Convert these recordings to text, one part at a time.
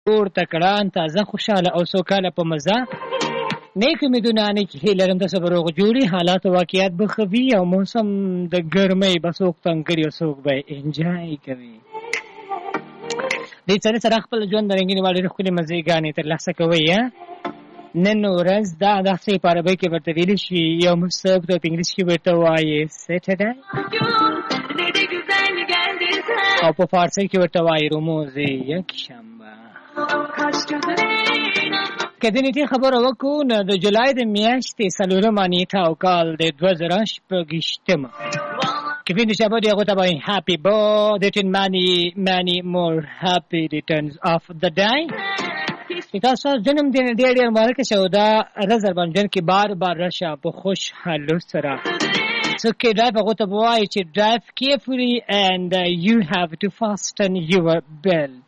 پورته کړه تازه خوشحاله او سوکاله په مزه نیک امیدونه نیک هیله لرم تاسو به روغ جوړي حالات او واقعیت به ښه وي او موسم د ګرمۍ به څوک تنګ کړي او څوک به انجوای کوي. دې سره خپل ژوند د رنګینې والي ښکلې مزېګانې ترلاسه کوئ. نن ورځ دا داسې په عربۍ کې ورته ویلی شي یو مصب په انګلیس کې ورته وایي سیټرډی او په فارسي کې ورته وایي روموزې یکشنبه. که د نیټې خبره وکړو نو د جولای د میاشتې 4مه نیټه او کال د 2018 که فین شبه دی هغو ته به هپي برثډے ټو many more happy returns of the day. تاسو جنم دین ډېر ډېر مبارک شه او دا رزربانجن کې بار بار راشه په خوشحالو سره. څوک چې ډرایو هغو ته به وایي چې ډرایو carefully and you have to fasten your belt.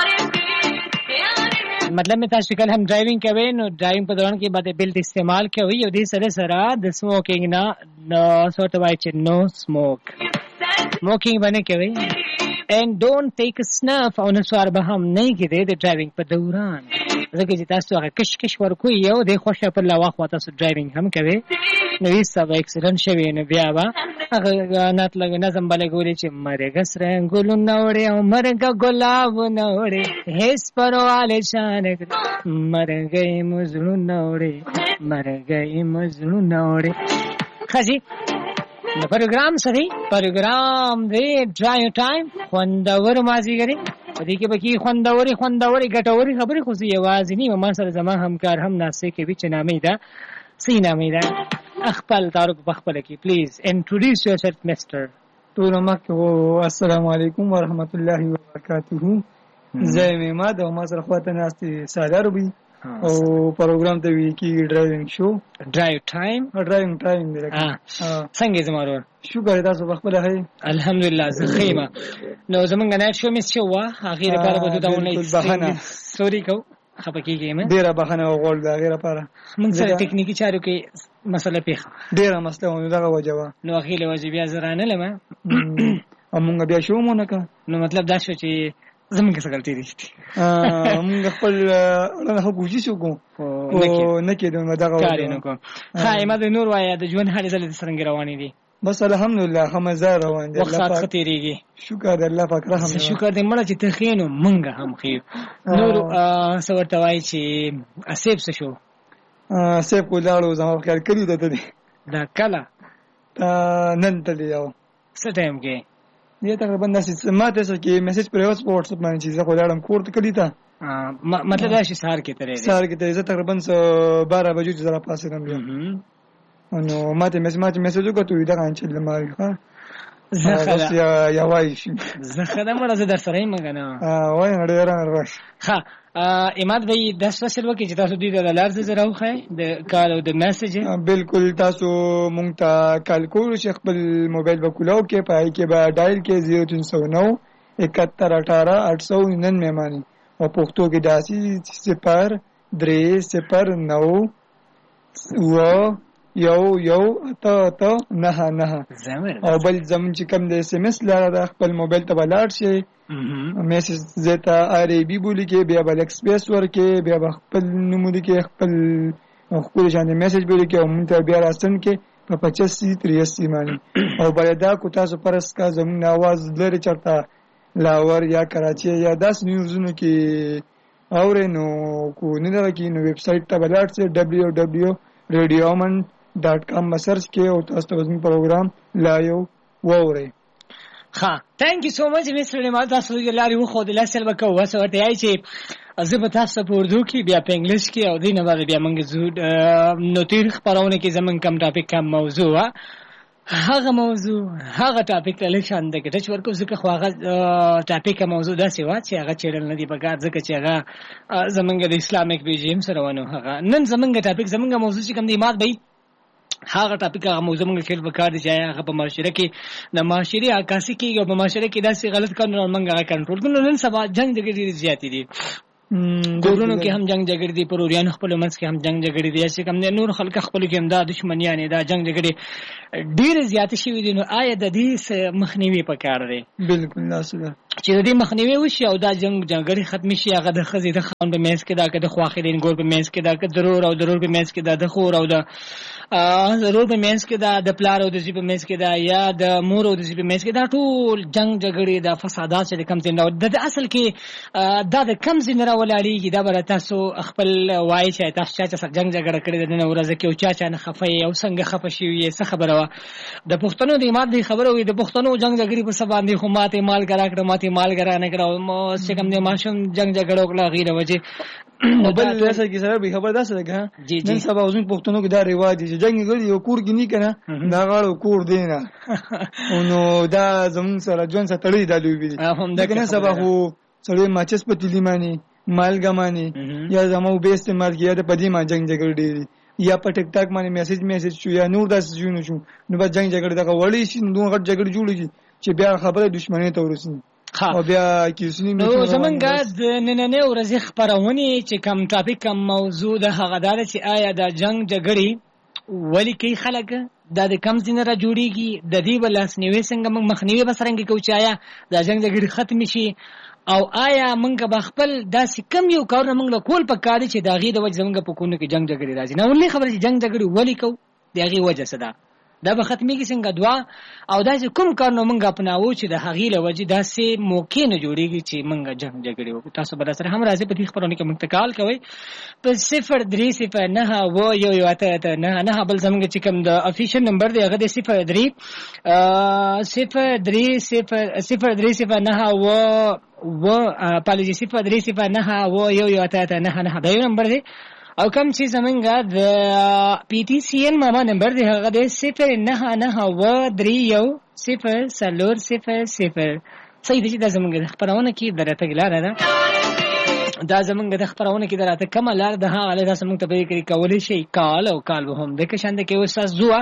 مطلب میں تاسو کله هم ډرایوینګ کوئ نو ډرایوینګ په دوران کې باندې بیلټ استعمال کوئ او دې سره سره د سموکینګ نه سورت وایي چې نو سموک سموکینګ باندې کوئ and don't take a snuff او نسوار به هم نه کېدی د ډرایوینګ په دوران ځکه چې تاسو هغه کش کش ورکوئ او د خوښه پر لا وخت تاسو ډرایوینګ هم کوئ نو هیڅ سبا اکسیډنټ شوی نو بیا به هغه نظم به لګولې چې مرګ سره ګلونه وړې او مرګ ګلابونه وړې هیڅ پرواله شان مرګ یې مزړونه وړې مرګ یې مزړونه وړې. خاصی نو پروګرام پروګرام دی ډرایو ټایم خوندور مازیګری په دې کې به کې خوندوري ګټوري خبرې خو زه یوازې نه ما سره زما همکار هم ناسې کوي چې نامې ده سی نامې ده خپل تعارف په خپل کې پلیز انټروډیوس یورسیلف مسټر. ټول مکه السلام علیکم ورحمت الله وبرکاته. زه مېماد او ما سره خواته ناستې سالار وي او پروګرام ته وی کی ډرایوینګ شو ډرایو ټایم دی څنګه زموږ شکر تاسو په خپل هي الحمدلله زه خیمه نو زمونږ نه شو مې شو هغه لپاره به داونه سوري کو خپکیږي مې ډیره بهانه وغول دا غیره لپاره موږ سره ټکنیکی چارو کې مسله پیښه ډیره مسله ونه دغه وجوه نو هغه له وجه بیا زرانه لمه موږ بیا شو مونږه نو مطلب دا شو چې زمونږ څه غلطي دي موږ خپل نه کوشش وکړو او نه کېدو دغه کار نه کوم. ها ما د نور وایا د ژوند حالې زله څنګه روانې دي؟ بس الحمدلله خمزه روان دي الله پاک خطرېږي شکر الله پاک رحم شکر دې مړه چې ته خینو مونږ هم خیر نور سورته وای چې اسیب څه شو سیب کو لاړو زما خیال کړی ته دي دا کله نن ته دی یو څه ټایم کې دې تقریبا داسې ماته څه کې میسج پر واتس اپ باندې چې زه خو لاړم کور ته کړی تا مطلب دا چې سهار کې ترې زه تقریبا 12 بجې زرا پاسې راځم نو ماته میسج وکړو دا غان چې لماري ها زه یا وای شي زه خدای مړه زه در سره یم کنه وای نړۍ راغلی ها ایماد بھائی 10 فصل وکي چې تاسو دې د لارځ زراو خای د کال او د میسج بالکل تاسو مونږ ته کال کول شي خپل موبایل وکولو کې پای کې به ډایل کې 0309 7118 809 مېمانی او پښتو کې داسي 0309 یو اته نه او بل زمون چې کوم د اس ام اس لاره خپل موبایل ته بلاړ شي میسج زتا عربي بولی کې بیا بل ایکسپریس ورکې بیا خپل نومونه کې خپل ځان میسج بولی کې او مونږ ته بیا راستن کې په 8583 باندې او بلدا کو تاسو پرس کا زمون आवाज لري چرته لاور یا کراچي یا داس نیوزونو کې اورینو کو نه درکې نو ویب سټ ته بلاړ شي www.radioman.com سرچ کې او تاسو ته زموږ پروګرام لایو ووري. ها thank you so much Mr. Nemal تاسو لاري وخو د لاسل وکاو وسه ورته یای چې زه تاسو په اردو کې بیا په انګلیش کې او دینه باندې بیا موږ زود نو تیر خبرونه کې زمون کم ټاپک کم موضوع هغه موضوع هغه ټاپک له شان د ګټ ورکو ځکه خو هغه ټاپک موضوع داسې و چې هغه چیرل نه دی بګار ځکه چې هغه زمونږ د اسلامیک بیجیم سره ونه هغه نن زمونږ ټاپک زمونږ موضوع چې کوم دی مات به هغه ټاپک هغه موضوع موږ کې وکړ دی چې هغه په معاشره کې د معاشري عکاسي کې او په معاشره کې داسې غلط کارونه موږ هغه کنټرول کړو. نن سبا جنگ د ډېر زیات دي کورونو کې هم جنگ جګړې دي، پروریان خپل منځ کې هم جنگ جګړې دي، چې کوم نور خلک خپل کې هم دا دښمنیان دا جنگ جګړې ډېر زیات شوي دي. نو آیا د دې مخنیوي پکار دی؟ بالکل ناسره چې د دې مخنیوي وشي او دا جنگ جګړې ختم شي، هغه د ښځې د خاوند په منځ کې دا، که د خواخرین ګور په منځ کې دا، که ضرور او ضرور په منځ کې دا، د خور او د ضرور په منځ کې دا، د پلار او د زوی په منځ کې دا، یا د مور او د زوی په منځ کې دا، ټول جنگ جګړې دا فسادات چې کوم ځای نه د اصل کې دا د کم ځای نه راولاړېږي. دا به تاسو خپل وایي چې تاسو چا سره جنگ جګړه کړې ده نن ورځ کې، او چا نه خفه او څنګه خفه شوي څه خبره وه. د پښتنو د ایمان دی خبره وي، د پښتنو جنگ جګړې په څه باندې خو ماته مالګه راکړه، ماته مالګه را نه کړه، او چې کوم دی ماشوم جنگ جګړه وکړه غیره وجه بل اصل کې سره به خبر ده څه ده. نن سبا اوسن پښتنو کې دا رواج دي چې جنگ جګړې یو کور کې نه کنه دا غاړو کور دی نه، نو دا زمون سره جون سره تړي دا لوي دي. دا کنه سبا خو سړی ماچس په تلیمانی مالګه مانی یا زمو به استعمال کیه د پدی ما جنگ جګړې دي، یا په ټیک ټاک باندې میسج شو یا نور داس جوړ شو، نو به جنگ جګړه دا وړي شي، نو غټ جګړه جوړیږي چې بیا خبره دښمنۍ ته ورسي. او بیا کیسنی نو زمونږ د نننې ورځې خبرونه چې کوم ټاپک کوم موضوع د هغه دار چې آیا د جنگ جګړې ولی کوي خلک دا د کم ځینه را جوړیږي، د دې ولاسنیوي څنګه موږ مخنیوي بسرنګ کوو چې آیا د جنگ جګړې ختم شي، او آیا موږ به خپل داسې کم یو کار موږ له کول پکاره چې دا غي د وجه زموږ په کونو کې جنگ جګړې راځي. نو ولې خبره چې جنگ جګړې ولی کوو د هغې وجه څه ده، دا به ختمېږي څنګه دعا، او داسې کوم کار نو موږ اپناوو چې د هغې له وجې داسې موقع نه جوړېږي چې موږ جنګ جګړې وکړو. تاسو به راسره هم راځئ په دې خپرونه کې موږ ته کال کوئ په 0309 بل زموږ چې کوم د افیشل نمبر دی هغه دی 0309 دا یو نمبر دی، او کوم چې زمونږ د پی ټي سی ایل ماما نمبر دی هغه دی 0993000000. صحیح دی چې دا زمونږ د خپرونه کې د راتګ لاره ده، دا زمونږ د خپرونه کې د راتګ کومه لاره ده هغه دا زمونږ ته به کولی شي کال او کال به هم د کشان د کې استاد زوا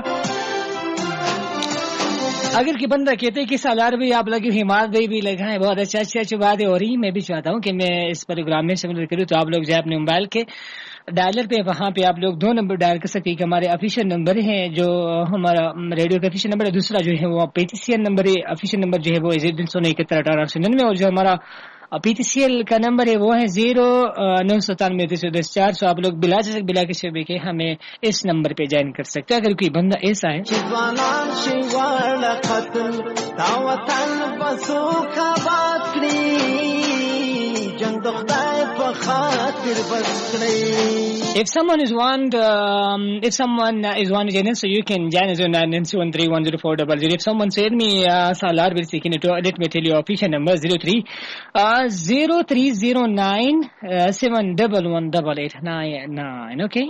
अगर कि बंदा कहते हैं कि सालार भी आप लोग हिमात भाई भी लगाएं, बहुत अच्छी अच्छी बात है। और ही मैं भी चाहता हूँ कि मैं इस प्रोग्राम में शामिल करूँ, तो आप लोग जो अपने मोबाइल के डायलर पे वहाँ पे आप लोग 2 नंबर डायल कर सकते हैं कि हमारे ऑफिशियल नंबर है, जो हमारा रेडियो का ऑफिशियल नंबर है, दूसरा जो है वो पीटीसीएल नंबर है, ऑफिशियल नंबर जो है वो 071711899 और जो हमारा पीटीसीएल का नंबर है वो है 09973310 सो आप लोग बिला किसी भी के हमें इस नंबर पे ज्वाइन कर सकते हैं। अगर कोई बंदा ऐसा है if someone is want to join us, so you can join us on 991310400. If someone said me salar will seeking it, let me tell you official number 0309 7118889. okay.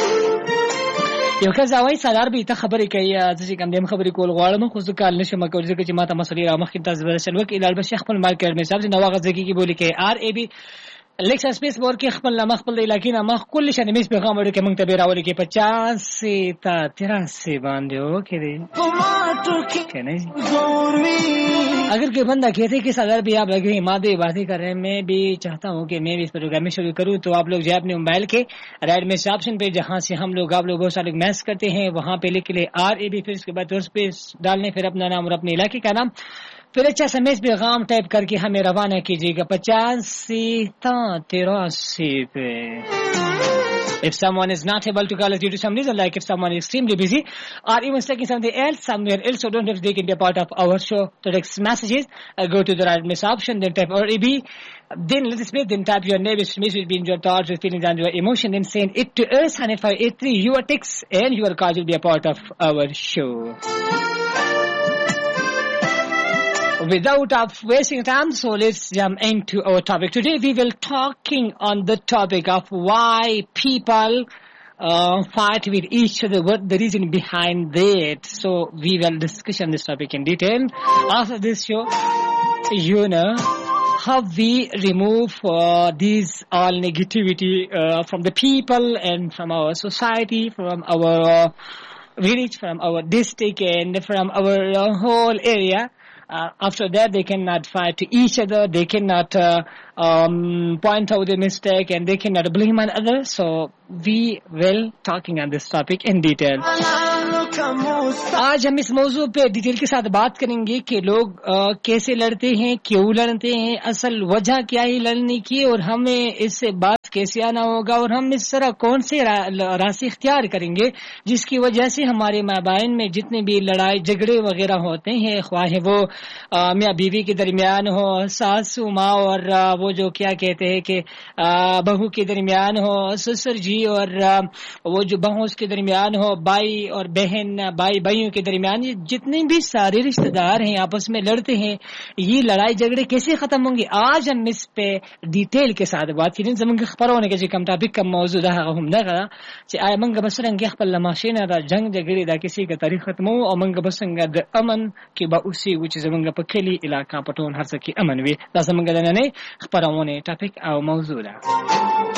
یو که زاوی سالار به ته خبرې کوي چې کوم دیم خبرې کول غواړم خو ځکه کال نشم کولای ځکه چې ما ته مسلې را مخکې تاسو به شلوک الال بشي خپل مال کړم حساب نه واغ ځکه کی بولی کې آر ای بی لیکس سپیس بور کې خپل نامه خپل د علاقې نامه کل شنه میس پیغام ورکړي کې مونږ ته به راولي کې 50 سے 83 باندې وکړي کنه अगर कोई बंदा कहते कि सदर भी आप लगे मादे बातें कर रहे हैं, मैं भी चाहता हूं कि मैं भी इस प्रोग्राम में शुरू करूं, तो आप लोग जो अपने मोबाइल के राइट मैसेज ऑप्शन पे जहां से हम लोग आप लोग बहुत सारे मैसेज करते हैं वहां पे लिख ले RAB, फिर उसके बाद उस पे डालने फिर अपना नाम और अपने इलाके का नाम, फिर अच्छा SMS पैगाम टाइप करके हमें रवाना कीजिएगा 50 से 83 पे। If someone is not able to call us due to some reason, like if someone is extremely busy or even stuck in something else somewhere else, so don't have to they can be a part of our show. To text messages, go to the right message option, then type RAB, then let us then type your name, which will be in your thoughts, your feelings and your emotion, then send it to us, and if I 83 your text and your call will be a part of our show. Without wasting time, so let's jump into our topic. Today we will talking on the topic of why people fight with each other, what the reason behind that. So we will discuss on this topic in detail. After this show, you know, how we remove these all negativity from the people and from our society, from our village, from our district and from our whole area. after that they cannot fight to each other, they cannot point out the mistake, and they cannot blame on others. So we will talking on this topic in detail. आज हम इस मौजू पे डिटेल के साथ बात करेंगे कि लोग कैसे लड़ते हैं, क्यों लड़ते हैं, असल वजह क्या है लड़ने की, और हमें इससे बात कैसे आना होगा, और हम इस तरह कौन से रास्ते इख्तियार करेंगे जिसकी वजह से हमारे माबैन में जितने भी लड़ाई झगड़े वगैरह होते हैं, ख्वाह वो मियाँ बीवी के दरमियान हो, सासू माँ और वो जो क्या कहते हैं कि बहू के दरमियान हो, ससुर जी और वो जो बहू के दरमियान हो, भाई और बहन, भाई भाइयों के दरमियान, जितने भी सारे रिश्तेदार हैं आपस में लड़ते हैं, ये लड़ाई झगड़े कैसे खत्म होंगे, आज हम इस पे डिटेल के साथ बात करें. जमंग खबरों के कम टॉपिक कम मौजूद है हम दगा चाहे मंग बसरंग खपल लमाशेना दा जंग झगड़े दा किसी का तारीख खत्म हो, और मंग बसंग द अमन के बा उसी विच जमंग पखेली इलाका पटोन हर सकी अमन वे दा जमंग दा ने खबरों ने टॉपिक और मौजूद है.